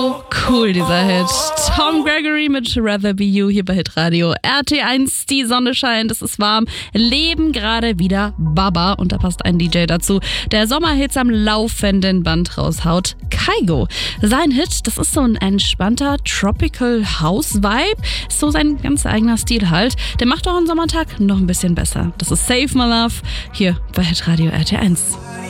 Cool, dieser Hit. Tom Gregory mit Rather Be You hier bei Hitradio. RT1, die Sonne scheint, es ist warm, leben gerade wieder Baba. Und da passt ein DJ dazu, der Sommerhits am laufenden Band raushaut. Kygo. Sein Hit, das ist so ein entspannter Tropical House Vibe. Ist so sein ganz eigener Stil halt. Der macht auch einen Sommertag noch ein bisschen besser. Das ist Save My Love hier bei Hitradio RT1.